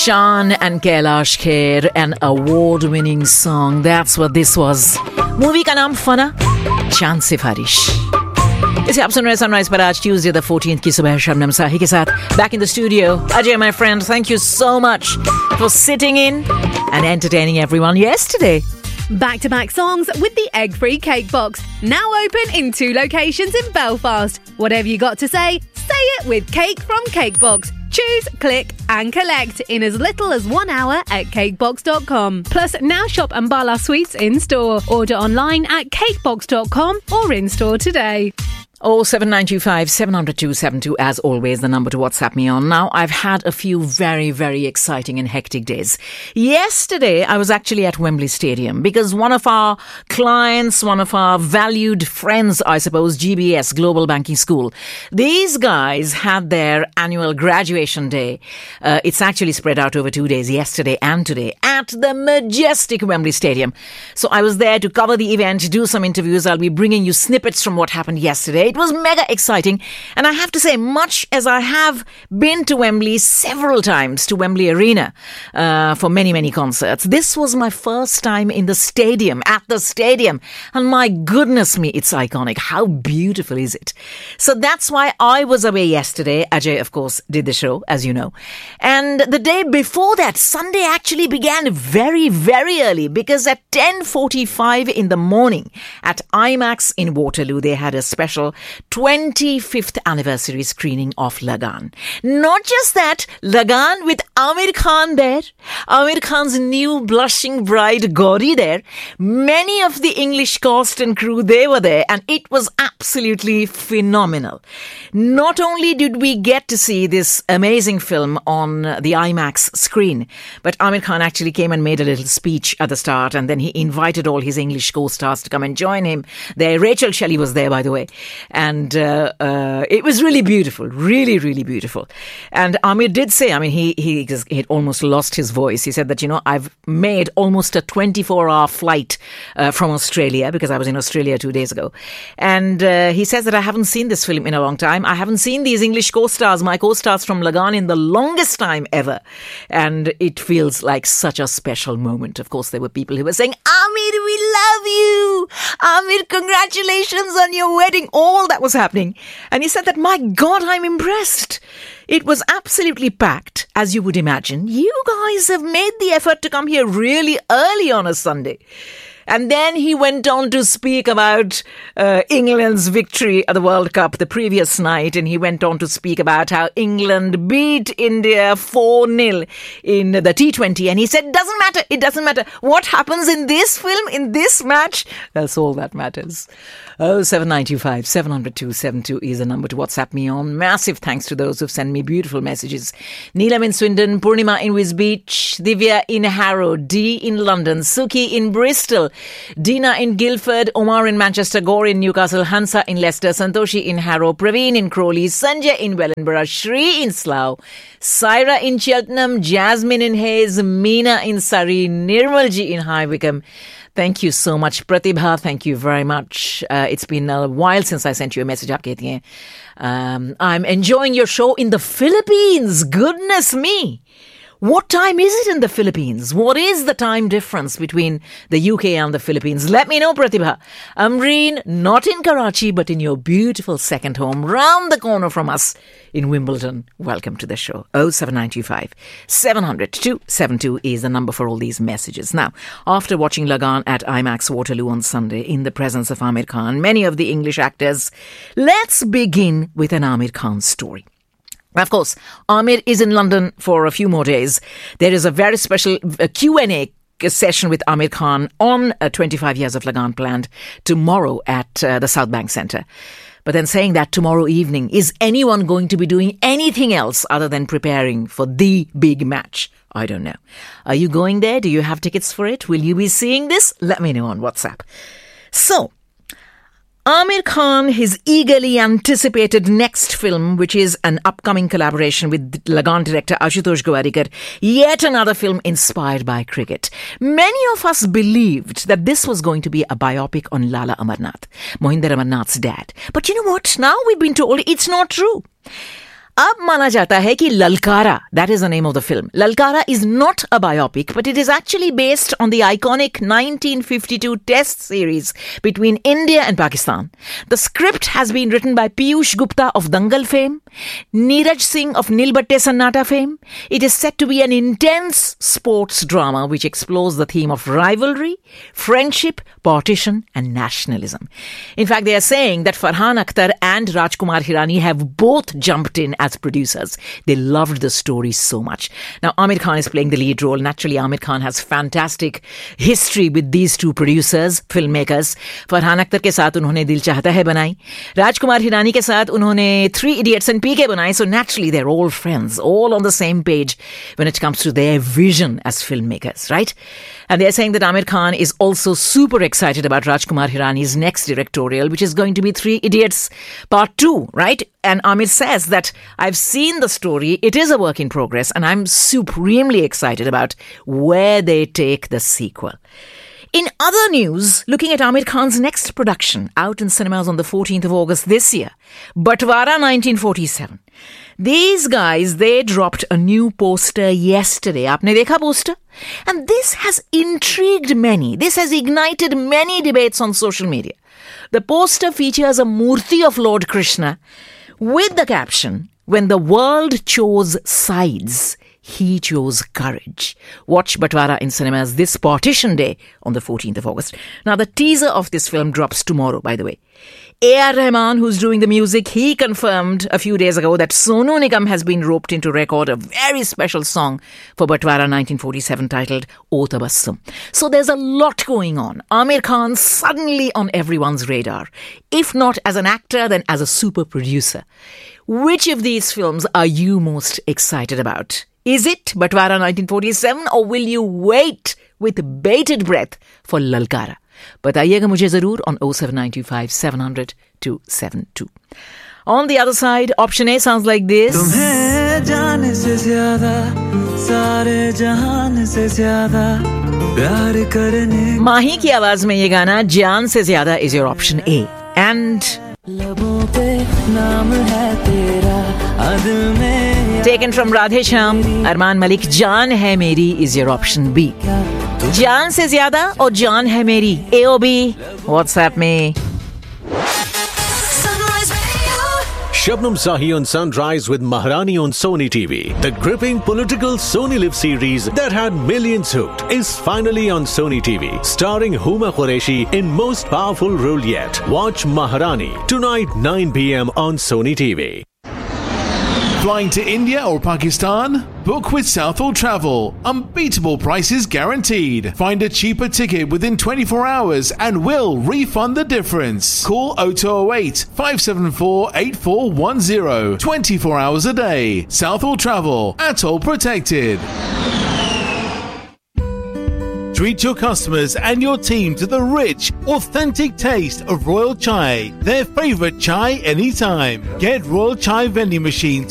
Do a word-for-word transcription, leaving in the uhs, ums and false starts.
Shan and Kailash Kher, an award-winning song. That's what this was. Movie का नाम फना, चांद सिफारिश. इसे आप सुन रहे हैं सनराइज पर आज ट्यूसडे द फोर्टीन्थ की सुबह शबनम साही के साथ. Back in the studio, Ajay, my friend, thank you so much for sitting in and entertaining everyone yesterday. Back-to-back songs with the egg-free cake box. Now open in two locations in Belfast. Whatever you got to say, say it with Cake from Cakebox. Choose, click and collect in as little as one hour at cakebox dot com. Plus, now shop Ambala Sweets in-store. Order online at cakebox dot com or in-store today. Oh seven nine two five seven zero zero two seven two, as always, the number to WhatsApp me on. Now, I've had a few very, very exciting and hectic days. Yesterday, I was actually at Wembley Stadium because one of our clients, one of our valued friends, I suppose, G B S, Global Banking School, these guys had their annual graduation day. Uh, it's actually spread out over two days, yesterday and today, at the majestic Wembley Stadium. So I was there to cover the event, do some interviews. I'll be bringing you snippets from what happened yesterday. It was mega exciting, and I have to say, much as I have been to Wembley several times, to Wembley Arena uh, for many, many concerts, this was my first time in the stadium, at the stadium, and my goodness me, it's iconic. How beautiful is it? So that's why I was away yesterday. Ajay, of course, did the show, as you know. And the day before that, Sunday actually began very, very early, because at ten forty-five in the morning at IMAX in Waterloo, they had a special twenty-fifth anniversary screening of Lagan. Not just that, Lagan with Amir Khan there, Amir Khan's new blushing bride Gauri there, many of the English cast and crew, they were there, and it was absolutely phenomenal. Not only did we get to see this amazing film on the IMAX screen, but Amir Khan actually came and made a little speech at the start, and then he invited all his English co-stars to come and join him there. Rachel Shelley was there, by the way. And uh, uh, it was really beautiful, really, really beautiful. And Amir did say, I mean, he he he had almost lost his voice. He said that, you know, I've made almost a twenty-four hour flight uh, from Australia, because I was in Australia two days ago. And uh, he says that I haven't seen this film in a long time. I haven't seen these English co-stars, my co-stars from Lagan, in the longest time ever. And it feels like such a special moment. Of course, there were people who were saying, Amir, we love you. Amir, congratulations on your wedding. All that was happening. And he said that, my God, I'm impressed. It was absolutely packed, as you would imagine. You guys have made the effort to come here really early on a Sunday. And then he went on to speak about uh, England's victory at the World Cup the previous night. And he went on to speak about how England beat India four nil in the T twenty. And he said, doesn't matter. It doesn't matter. What happens in this film, in this match, that's all that matters. Oh seven nine two five seven zero zero two seven two is the number to WhatsApp me on. Massive thanks to those who've sent me beautiful messages. Neelam in Swindon, Purnima in Wisbech, Divya in Harrow, Dee in London, Suki in Bristol, Dina in Guildford, Omar in Manchester, Gore in Newcastle, Hansa in Leicester, Santoshi in Harrow, Praveen in Crawley, Sanjay in Wellingborough, Shri in Slough, Saira in Cheltenham, Jasmine in Hayes, Meena in Surrey, Nirmalji in High Wycombe. Thank you so much, Pratibha. Thank you very much. Uh, it's been a while since I sent you a message. Aap kehti hain. Um, I'm enjoying your show in the Philippines. Goodness me. What time is it in the Philippines? What is the time difference between the U K and the Philippines? Let me know, Pratibha. Amreen, not in Karachi, but in your beautiful second home, round the corner from us in Wimbledon. Welcome to the show. oh seven nine two five seven zero zero two seven two is the number for all these messages. Now, after watching Lagan at IMAX Waterloo on Sunday in the presence of Amir Khan, many of the English actors, let's begin with an Amir Khan story. Of course, Amir is in London for a few more days. There is a very special uh, Q and A session with Amir Khan on uh, twenty-five years of Lagan planned tomorrow at uh, the South Bank Centre. But then saying that tomorrow evening, is anyone going to be doing anything else other than preparing for the big match? I don't know. Are you going there? Do you have tickets for it? Will you be seeing this? Let me know on WhatsApp. So, Amir Khan, his eagerly anticipated next film, which is an upcoming collaboration with Lagan director Ashutosh Gowarikar, yet another film inspired by cricket. Many of us believed that this was going to be a biopic on Lala Amarnath, Mohinder Amarnath's dad. But you know what? Now we've been told it's not true. अब माना जाता है कि ललकारा, that is the name of the film, Lalkara is not a biopic, but it is actually based on the iconic nineteen fifty-two test series between India and Pakistan. The script has been written by Piyush Gupta of Dangal fame, Neeraj Singh of Nil Batte Sannata fame. It is set to be an intense sports drama which explores the theme of rivalry, friendship, partition and nationalism. In fact, they are saying that Farhan Akhtar and Rajkumar Hirani have both jumped in as producers. They loved the story so much. Now, Aamir Khan is playing the lead role. Naturally, Aamir Khan has fantastic history with these two producers, filmmakers. Farhan Akhtar के साथ उन्होंने दिल चाहता है बनाई. Rajkumar Hirani के साथ उन्होंने Three Idiots and P K बनाई. So naturally, they're all friends, all on the same page when it comes to their vision as filmmakers, right? And they're saying that Aamir Khan is also super excited about Rajkumar Hirani's next directorial, which is going to be Three Idiots Part two, right? And Aamir says that I've seen the story, it is a work in progress, and I'm supremely excited about where they take the sequel. In other news, looking at Aamir Khan's next production, out in cinemas on the fourteenth of August this year, Batwara nineteen forty-seven. These guys, they dropped a new poster yesterday. Aapne dekha poster? And this has intrigued many. This has ignited many debates on social media. The poster features a murti of Lord Krishna with the caption, "When the world chose sides, he chose courage." Watch Batwara in cinemas this partition day on the fourteenth of August. Now, the teaser of this film drops tomorrow, by the way. A R Rahman, who's doing the music, he confirmed a few days ago that Sonu Nigam has been roped in to record a very special song for Batwara nineteen forty-seven titled O Tabassum. So there's a lot going on. Aamir Khan suddenly on everyone's radar. If not as an actor, then as a super producer. Which of these films are you most excited about? Is it Batwara nineteen forty-seven or will you wait with bated breath for Lalkara? बताइएगा मुझे जरूर on oh seven nine two five seven hundred two seven two. On the other side, option A sounds like this. तुम्हें जाने से ज़्यादा सारे जहान से ज़्यादा प्यार करने. Mahi की आवाज में ये गाना जान से ज़्यादा is your option A. And लबों पे नाम है तेरा अदल में. Taken from Radhe Shyam, Arman Malik, जान है मेरी is your option B. जान से ज्यादा और जान है मेरी. A O B, WhatsApp में. Shabnam Sahi on Sunrise with Maharani on Sony T V. The gripping political Sony Live series that had millions hooked is finally on Sony T V, starring Huma Qureshi in most powerful role yet. Watch Maharani tonight nine p.m. on Sony T V. Flying to India or Pakistan? Book with Southall Travel. Unbeatable prices guaranteed. Find a cheaper ticket within twenty-four hours and we'll refund the difference. Call oh two oh eight, five seven four, eight four one zero. twenty-four hours a day. Southall Travel. Atoll protected. Treat your customers and your team to the rich, authentic taste of Royal Chai. Their favorite chai anytime. Get Royal Chai vending machine